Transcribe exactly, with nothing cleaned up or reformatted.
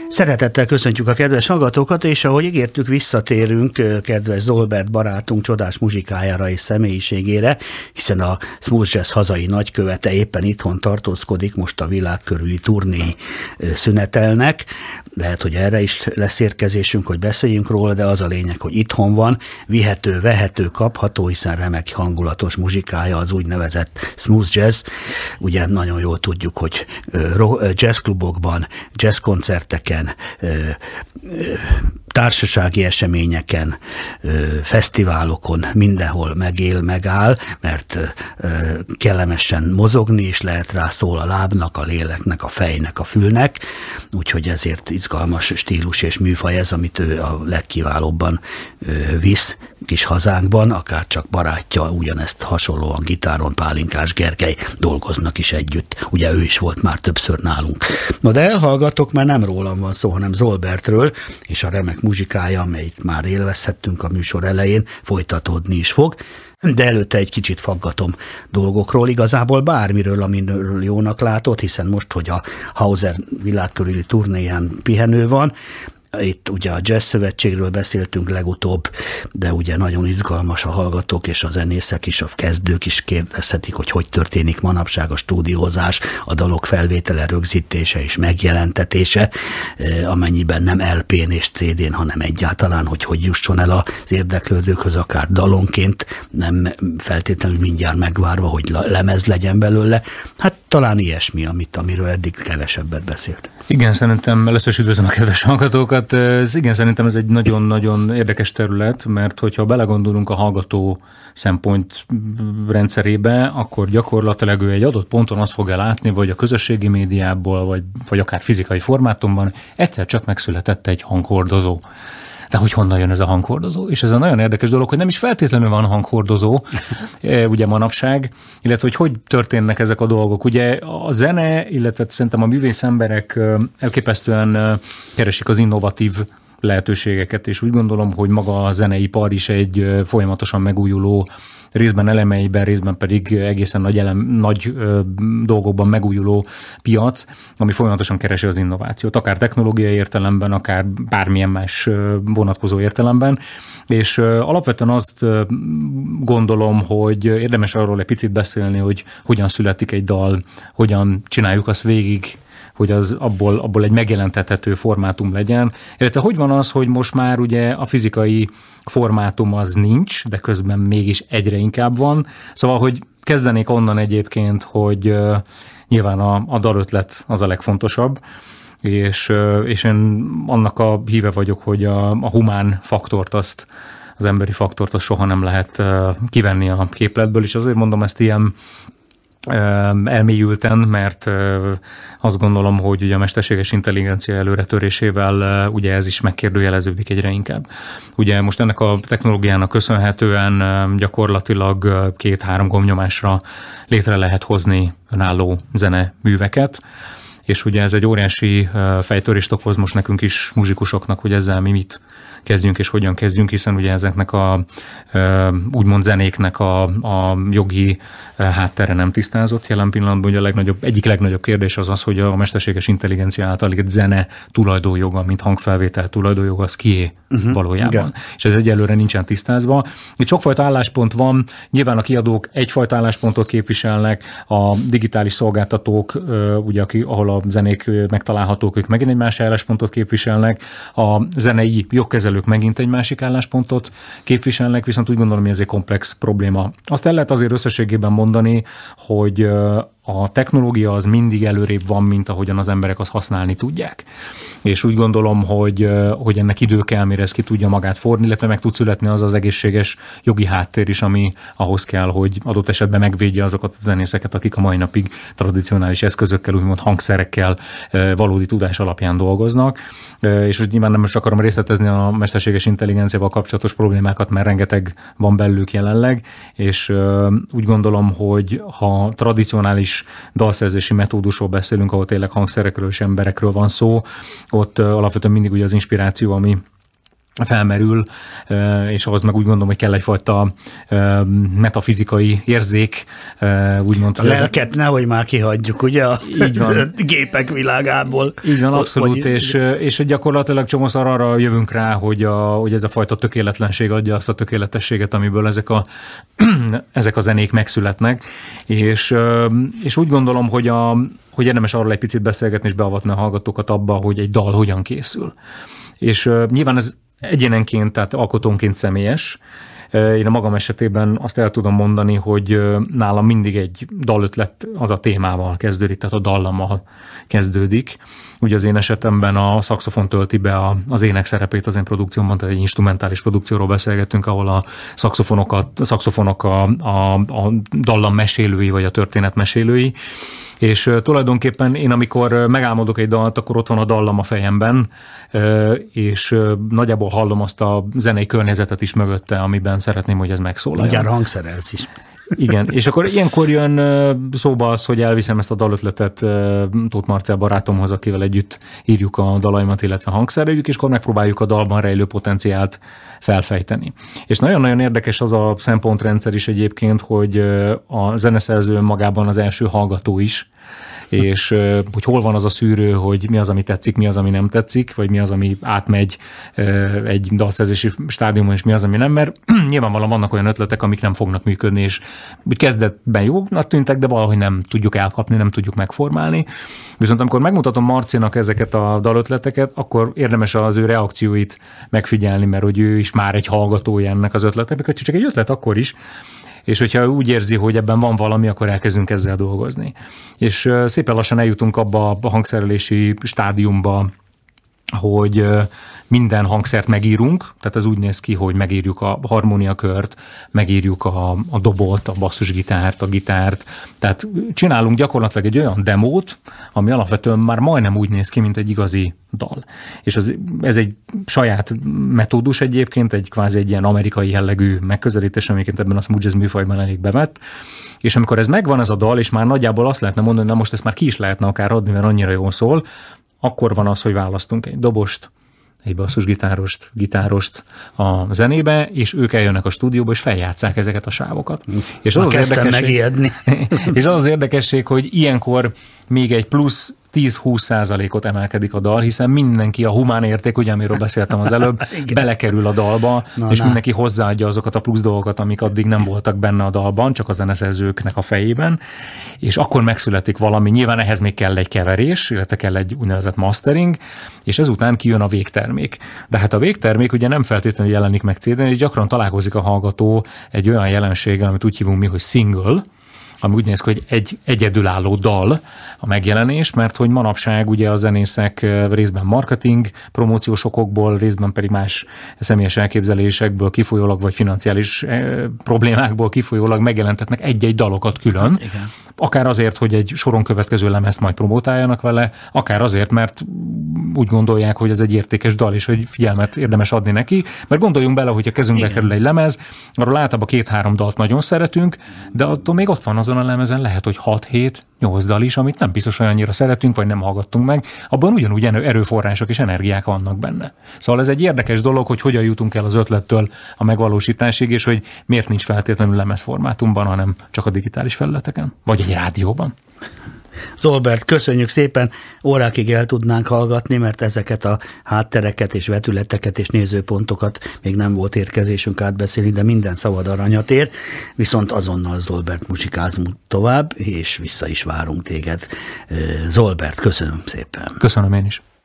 Szeretettel köszöntjük a kedves hallgatókat, és ahogy ígértük, visszatérünk kedves Zolbert barátunk csodás muzsikájára és személyiségére, hiszen a Smooth Jazz hazai nagykövete éppen itthon tartózkodik, most a világ körüli turné szünetelnek. Lehet, hogy erre is lesz érkezésünk, hogy beszéljünk róla, de az a lényeg, hogy itthon van, vihető, vehető, kapható, hiszen remek hangulatos muzsikája az úgynevezett Smooth Jazz. Ugye nagyon jól tudjuk, hogy jazzklubokban, jazzkoncerteken, társasági eseményeken, fesztiválokon mindenhol megél, megáll, mert kellemesen mozogni is lehet rá, szól a lábnak, a léleknek, a fejnek, a fülnek, úgyhogy ezért izgalmas stílus és műfaj ez, amit ő a legkiválóbban visz kis hazánkban, akár csak barátja, ugyanezt hasonlóan gitáron Pálinkás Gergely dolgoznak is együtt. Ugye ő is volt már többször nálunk. Na de elhallgatok, mert nem rólam van szó, hanem Zolbertről, és a remek muzsikája, amelyet már élvezhettünk a műsor elején, folytatódni is fog. De előtte egy kicsit faggatom dolgokról, igazából bármiről, amiről jónak látod, hiszen most, hogy a Hauser világkörüli turnéján pihenő van, itt ugye a Jazz Szövetségről beszéltünk legutóbb, de ugye nagyon izgalmas a hallgatók és a zenészek is, a kezdők is kérdezhetik, hogy hogy történik manapság a stúdiózás, a dalok felvétele, rögzítése és megjelentetése, amennyiben nem el pén és cé dén, hanem egyáltalán, hogy hogy jusson el az érdeklődőkhöz, akár dalonként, nem feltétlenül mindjárt megvárva, hogy lemez legyen belőle. Hát talán ilyesmi, amit, amiről eddig kevesebbet beszélt. Igen, szerintem először is üdvözlöm a kedves hallgatókat. Ez, igen, szerintem ez egy nagyon-nagyon érdekes terület, mert hogyha belegondolunk a hallgató szempont rendszerébe, akkor gyakorlatilag ő egy adott ponton azt fogja látni, vagy a közösségi médiából, vagy, vagy akár fizikai formátumban egyszer csak megszületett egy hanghordozó. De hogy honnan jön ez a hanghordozó? És ez a nagyon érdekes dolog, hogy nem is feltétlenül van hanghordozó, ugye manapság, illetve hogy hogy történnek ezek a dolgok. Ugye a zene, illetve szerintem a művész emberek elképesztően keresik az innovatív lehetőségeket, és úgy gondolom, hogy maga a zeneipar is egy folyamatosan megújuló, részben elemeiben, részben pedig egészen nagy, elem, nagy ö, dolgokban megújuló piac, ami folyamatosan keresi az innovációt, akár technológiai értelemben, akár bármilyen más ö, vonatkozó értelemben, és ö, alapvetően azt ö, gondolom, hogy érdemes arról egy picit beszélni, hogy hogyan születik egy dal, hogyan csináljuk azt végig, hogy az abból, abból egy megjelentethető formátum legyen. Illetve hogy van az, hogy most már ugye a fizikai formátum az nincs, de közben mégis egyre inkább van. Szóval, hogy kezdenék onnan egyébként, hogy uh, nyilván a, a dalötlet az a legfontosabb, és, uh, és én annak a híve vagyok, hogy a, a humán faktort azt, az emberi faktort azt soha nem lehet uh, kivenni a képletből, és azért mondom ezt ilyen elmélyülten, mert azt gondolom, hogy ugye a mesterséges intelligencia előretörésével ugye ez is megkérdőjeleződik egyre inkább. Ugye most ennek a technológiának köszönhetően gyakorlatilag két-három gombnyomásra létre lehet hozni önálló zeneműveket, és ugye ez egy óriási fejtörést okoz most nekünk is, muzsikusoknak, hogy ezzel mi mit kezdjünk és hogyan kezdjünk, hiszen ugye ezeknek a úgymond zenéknek a, a jogi háttere nem tisztázott jelen pillanatban. Ugye a legnagyobb, egyik legnagyobb kérdés az az, hogy a mesterséges intelligencia által egy zene tulajdonjoga, mint hangfelvétel tulajdonjoga, az kié uh-huh, valójában. Igen. És ez egyelőre nincsen tisztázva. Itt sokfajta álláspont van, nyilván a kiadók egyfajta álláspontot képviselnek, a digitális szolgáltatók, ugye, ahol a zenék megtalálhatók, ők megint egy más álláspontot képviselnek, a zenei jogkezelők megint egy másik álláspontot képviselnek, viszont úgy gondolom, hogy ez egy komplex probléma. Azt el lehet azért összességében mondani, hogy a technológia az mindig előrébb van, mint ahogyan az emberek azt használni tudják. És úgy gondolom, hogy, hogy ennek idő kell, mire ez ki tudja magát forni, illetve meg tud születni az az egészséges jogi háttér is, ami ahhoz kell, hogy adott esetben megvédje azokat a zenészeket, akik a mai napig tradicionális eszközökkel, úgymond hangszerekkel, valódi tudás alapján dolgoznak. És most nyilván nem most akarom részletezni a mesterséges intelligenciával kapcsolatos problémákat, mert rengeteg van belőlük jelenleg, és úgy gondolom, hogy ha tradicionális dalszerzési metódusról beszélünk, ahol tényleg hangszerekről és emberekről van szó, ott alapvetően mindig ugye az inspiráció, ami felmerül, és ahhoz meg úgy gondolom, hogy kell egyfajta metafizikai érzék, úgymond. A lelket ezek... nehogy már kihagyjuk, ugye, a így van. Gépek világából. Így van, abszolút, hogy... és, és gyakorlatilag csomószor arra jövünk rá, hogy, a, hogy ez a fajta tökéletlenség adja azt a tökéletességet, amiből ezek a, ezek a zenék megszületnek, és, és úgy gondolom, hogy, a, hogy érdemes arról egy picit beszélgetni, és beavatni a hallgatókat abba, hogy egy dal hogyan készül. És uh, nyilván ez egyénenként, tehát alkotónként személyes. Én a magam esetében azt el tudom mondani, hogy nálam mindig egy dalötlet az a témával kezdődik, tehát a dallammal kezdődik. Ugye az én esetemben a szaxofon tölti be az ének szerepét az én produkciómban, tehát egy instrumentális produkcióról beszélgettünk, ahol a szaxofonokat, a szaxofonok a, a, a dallam mesélői, vagy a történet mesélői. És uh, tulajdonképpen én, amikor megálmodok egy dalt, akkor ott van a dallam a fejemben, uh, és uh, nagyjából hallom azt a zenei környezetet is mögötte, amiben szeretném, hogy ez megszólaljon. Magyar hangszerelsz is. Igen, és akkor ilyenkor jön uh, szóba az, hogy elviszem ezt a dalötletet uh, Tóth Marcell barátomhoz, akivel együtt írjuk a dalaimat, illetve hangszereljük, és akkor megpróbáljuk a dalban rejlő potenciált felfejteni. És nagyon-nagyon érdekes az a szempontrendszer is egyébként, hogy a zeneszerző magában az első hallgató is, és hogy hol van az a szűrő, hogy mi az, ami tetszik, mi az, ami nem tetszik, vagy mi az, ami átmegy egy dalszerzési stádiumon, és mi az, ami nem, mert nyilvánvalóan vannak olyan ötletek, amik nem fognak működni, és úgy kezdetben jónak tűntek, de valahogy nem tudjuk elkapni, nem tudjuk megformálni. Viszont amikor megmutatom Marcinak ezeket a dalötleteket, akkor érdemes az ő reakcióit megfigyelni, mert hogy ő is már egy hallgatója ennek az ötletnek, hogy csak egy ötlet akkor is, és hogyha úgy érzi, hogy ebben van valami, akkor elkezdünk ezzel dolgozni. És szépen lassan eljutunk abba a hangszerelési stádiumba, hogy minden hangszert megírunk, tehát ez úgy néz ki, hogy megírjuk a harmóniakört, megírjuk a, a dobot, a basszusgitárt, a gitárt, tehát csinálunk gyakorlatilag egy olyan demót, ami alapvetően már majdnem úgy néz ki, mint egy igazi dal. És az, ez egy saját metódus egyébként, egy kvázi egy ilyen amerikai jellegű megközelítés, amiket ebben a smooth jazz műfajban elég bevett, és amikor ez megvan ez a dal, és már nagyjából azt lehetne mondani, na most ezt már ki is lehetne akár adni, mert annyira jól szól, akkor van az, hogy választunk egy dobost, egy basszusgitárost, gitárost a zenébe, és ők eljönnek a stúdióba, és feljátsszák ezeket a sávokat. És az, az érdekesség, és az az érdekesség, hogy ilyenkor még egy plusz tíz-húsz százalékot emelkedik a dal, hiszen mindenki a humán érték, ugye, amiről beszéltem az előbb, belekerül a dalba, na, és na. mindenki hozzáadja azokat a plusz dolgokat, amik addig nem voltak benne a dalban, csak a zeneszerzőknek a fejében, és akkor megszületik valami. Nyilván ehhez még kell egy keverés, illetve kell egy úgynevezett mastering, és ezután kijön a végtermék. De hát a végtermék ugye nem feltétlenül jelenik meg cé dén, és gyakran találkozik a hallgató egy olyan jelenséggel, amit úgy hívunk mi, hogy single, ami úgy néz ki, hogy egy egyedülálló dal a megjelenés, mert hogy manapság ugye a zenészek részben marketing, promóciós okokból, részben pedig más személyes elképzelésekből kifolyólag, vagy financiális problémákból kifolyólag megjelentetnek egy-egy dalokat külön. Igen. Akár azért, hogy egy soron következő lemezt majd promotáljanak vele, akár azért, mert úgy gondolják, hogy ez egy értékes dal, és hogy figyelmet érdemes adni neki, mert gondoljunk bele, hogy a kezünkbe Igen. kerül egy lemez, arról általában két-három dalt nagyon szeretünk, de attól még ott van azon a lemezen lehet, hogy hat-hét-nyolc dal is, amit nem biztos, hogy annyira szeretünk, vagy nem hallgattunk meg, abban ugyanúgy erőforrások és energiák vannak benne. Szóval ez egy érdekes dolog, hogy hogyan jutunk el az ötlettől a megvalósításig, és hogy miért nincs feltétlenül lemezformátumban, hanem csak a digitális felületeken, vagy egy rádióban. Zolbert, köszönjük szépen, órákig el tudnánk hallgatni, mert ezeket a háttereket és vetületeket és nézőpontokat még nem volt érkezésünk átbeszélni, de minden szabad aranyat ér, viszont azonnal Zolbert muzsikázunk tovább, és vissza is várunk téged. Zolbert, köszönöm szépen. Köszönöm én is.